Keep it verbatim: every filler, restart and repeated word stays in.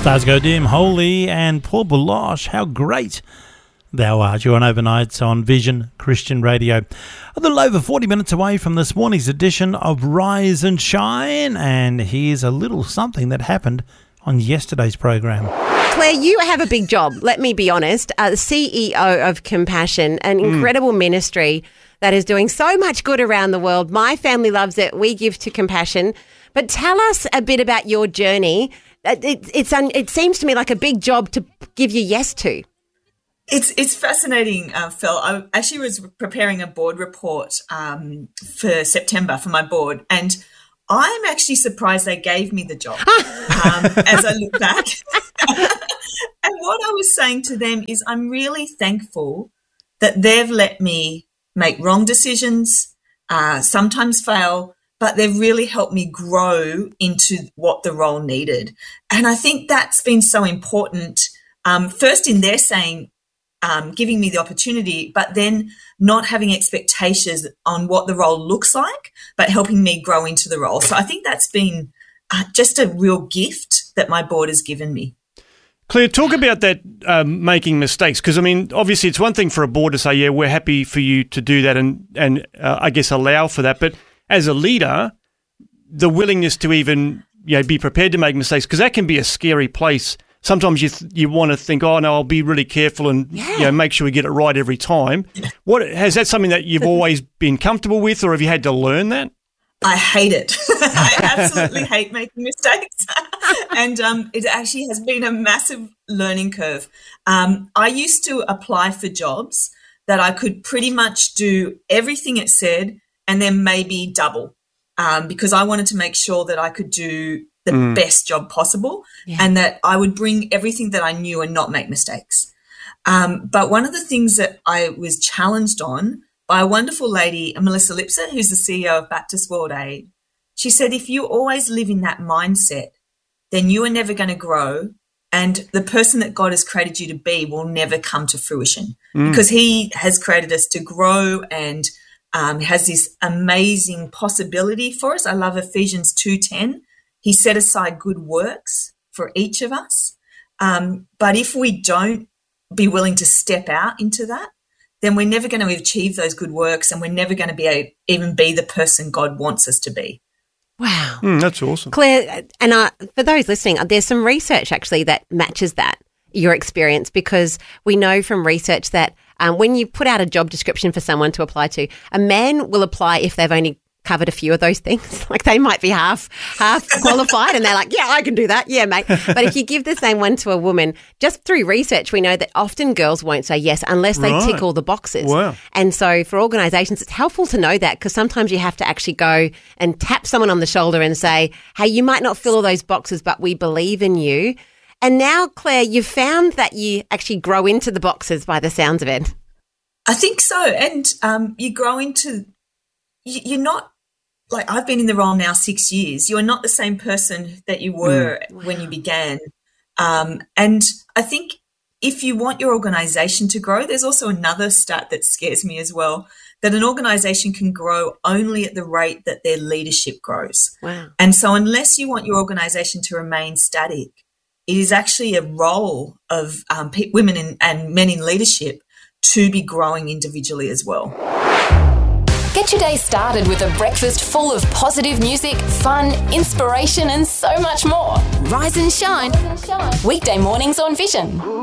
Stars Go Dim, Holy and Paul Baloche, how great thou art. You're on Overnights on Vision Christian Radio. A little over forty minutes away from this morning's edition of Rise and Shine, and here's a little something that happened on yesterday's program. Claire, you have a big job, let me be honest. Uh, the C E O of Compassion, an incredible mm. ministry that is doing so much good around the world. My family loves it. We give to Compassion. But tell us a bit about your journey. It, it's un, it seems to me like a big job to give you yes to. It's it's fascinating, uh, Phil. I actually was preparing a board report um, for September for my board, and I'm actually surprised they gave me the job um, as I look back. And what I was saying to them is I'm really thankful that they've let me make wrong decisions, uh, sometimes fail, but they've really helped me grow into what the role needed. And I think that's been so important, um, first in their saying, um, giving me the opportunity, but then not having expectations on what the role looks like, but helping me grow into the role. So I think that's been uh, just a real gift that my board has given me. Claire, talk about that um, making mistakes, because, I mean, obviously it's one thing for a board to say, yeah, we're happy for you to do that and, and uh, I guess allow for that. But as a leader, the willingness to even, you know, be prepared to make mistakes, because that can be a scary place. Sometimes you th- you want to think, oh, no, I'll be really careful and yeah. you know, make sure we get it right every time. What has that something that you've always been comfortable with, or have you had to learn that? I hate it. I absolutely hate making mistakes. And um, it actually has been a massive learning curve. Um, I used to apply for jobs that I could pretty much do everything it said and then maybe double, um, because I wanted to make sure that I could do the mm. best job possible yeah. and that I would bring everything that I knew and not make mistakes. Um, but one of the things that I was challenged on by a wonderful lady, Melissa Lipset, who's the C E O of Baptist World Aid, she said, if you always live in that mindset, then you are never going to grow, and the person that God has created you to be will never come to fruition mm. because he has created us to grow and um, has this amazing possibility for us. I love Ephesians two ten. He set aside good works for each of us. Um, but if we don't be willing to step out into that, then we're never going to achieve those good works, and we're never going to be a, even be the person God wants us to be. Wow. Mm, that's awesome. Claire, and uh, for those listening, there's some research actually that matches that, your experience, because we know from research that um, when you put out a job description for someone to apply to, a man will apply if they've only covered a few of those things. Like they might be half half qualified and they're like, yeah, I can do that. Yeah, mate. But if you give the same one to a woman, just through research, we know that often girls won't say yes unless they right. tick all the boxes. Wow. And so for organisations, it's helpful to know that, because sometimes you have to actually go and tap someone on the shoulder and say, hey, you might not fill all those boxes, but we believe in you. And now, Claire, you've found that you actually grow into the boxes by the sounds of it. I think so. And um, you grow into, you're not, like I've been in the role now six years. You are not the same person that you were mm. when you began. Um, and I think if you want your organisation to grow, there's also another stat that scares me as well, that an organisation can grow only at the rate that their leadership grows. Wow. And so unless you want your organisation to remain static, it is actually a role of um, pe- women in, and men in leadership to be growing individually as well. Get your day started with a breakfast full of positive music, fun, inspiration, and so much more. Rise and shine. Rise and shine. Weekday mornings on Vision.